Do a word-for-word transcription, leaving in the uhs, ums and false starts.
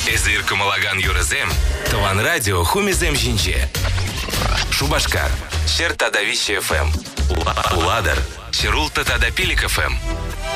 Эзир Камалаган Юрезем, Таван Радио Хумизем Жинче. Шубашкар, Шер Тада Вище эф эм. Уладар, Шерул Тада Пилик эф эм.